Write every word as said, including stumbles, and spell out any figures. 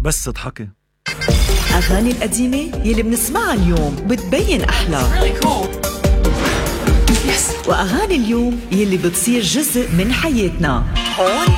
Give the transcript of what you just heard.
بس اضحكي. أغاني القديمة يلي بنسمعها اليوم بتبين أحلى. وأغاني اليوم يلي بتصير جزء من حياتنا. هون